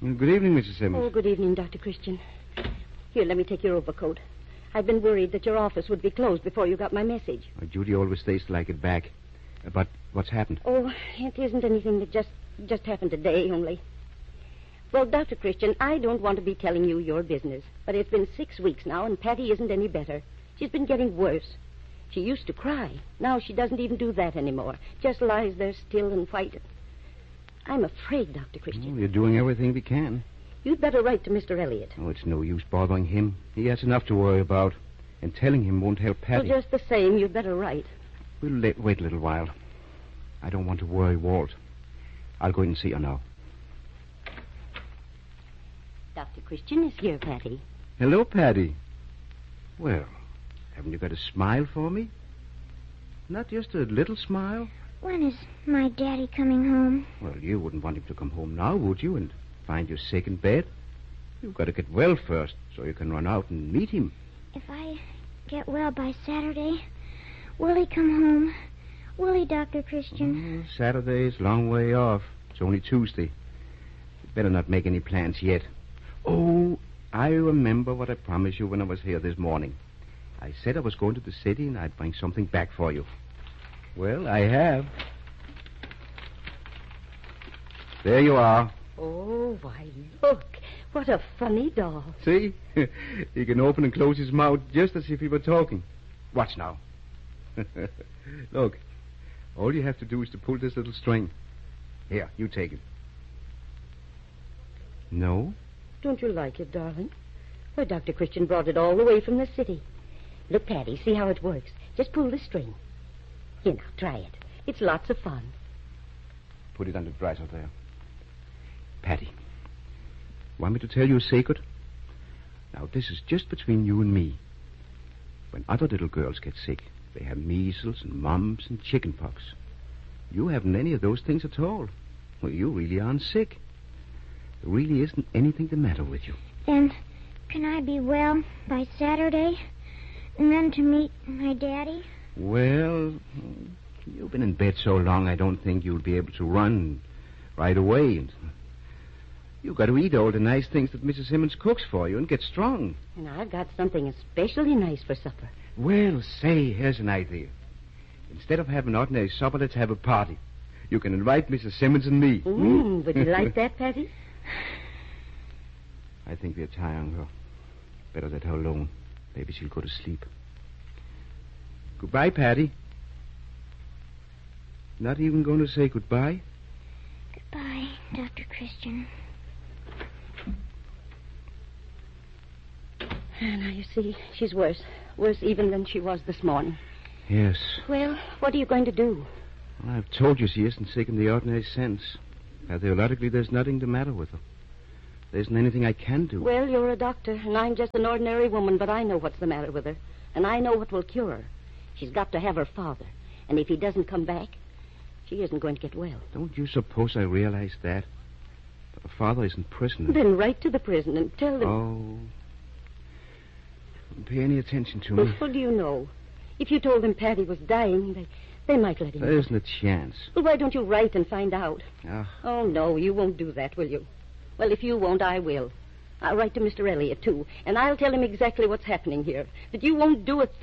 Good evening, Mrs. Simmons. Oh, good evening, Dr. Christian. Here, let me take your overcoat. I've been worried that your office would be closed before you got my message. Judy always stays till I get back. But what's happened? Oh, it isn't anything that just happened today only. Well, Dr. Christian, I don't want to be telling you your business, but it's been 6 weeks now, and Patty isn't any better. She's been getting worse. She used to cry. Now she doesn't even do that anymore. Just lies there still and white. I'm afraid, Dr. Christian. Oh, you're doing everything we can. You'd better write to Mr. Elliot. Oh, it's no use bothering him. He has enough to worry about. And telling him won't help Patty. Well, just the same, you'd better write. We'll wait a little while. I don't want to worry Walt. I'll go in and see her now. Dr. Christian is here, Patty. Hello, Patty. Well, haven't you got a smile for me? Not just a little smile? When is my daddy coming home? Well, you wouldn't want him to come home now, would you? And find you sick in bed? You've got to get well first so you can run out and meet him. If I get well by Saturday, will he come home? Will he, Dr. Christian? Saturday's a long way off. It's only Tuesday. You'd better not make any plans yet. Oh, I remember what I promised you when I was here this morning. I said I was going to the city and I'd bring something back for you. Well, I have. There you are. Oh, why, look. What a funny doll. See? He can open and close his mouth just as if he were talking. Watch now. Look. All you have to do is to pull this little string. Here, you take it. No? Don't you like it, darling? Why, Dr. Christian brought it all the way from the city. Look, Patty, see how it works. Just pull the string. Here, now, try it. It's lots of fun. Put it on the dresser there. Patty, want me to tell you a secret? Now, this is just between you and me. When other little girls get sick, they have measles and mumps and chicken pox. You haven't any of those things at all. Well, you really aren't sick. There really isn't anything the matter with you. Then can I be well by Saturday? And then to meet my daddy? Well, you've been in bed so long, I don't think you'll be able to run right away. And you've got to eat all the nice things that Mrs. Simmons cooks for you and get strong. And I've got something especially nice for supper. Well, say, here's an idea. Instead of having an ordinary supper, let's have a party. You can invite Mrs. Simmons and me. Would you like that, Patty? I think we're tiring her. Better let her alone. Maybe she'll go to sleep. Goodbye, Patty. Not even going to say goodbye? Goodbye, Dr. Christian. Now, you see, she's worse. Worse even than she was this morning. Yes. Well, what are you going to do? Well, I've told you she isn't sick in the ordinary sense. Theologically, there's nothing the matter with her. There isn't anything I can do. Well, you're a doctor, and I'm just an ordinary woman, but I know what's the matter with her. And I know what will cure her. She's got to have her father. And if he doesn't come back, she isn't going to get well. Don't you suppose I realize that? But her father is in prison. Then write to the prison and tell them. Oh. Don't pay any attention to me. Well, what do you know? If you told them Patty was dying, they might let him There isn't a chance. Well, why don't you write and find out? Ah. Oh, no, you won't do that, will you? Well, if you won't, I will. I'll write to Mr. Elliot, too, and I'll tell him exactly what's happening here. That you won't do a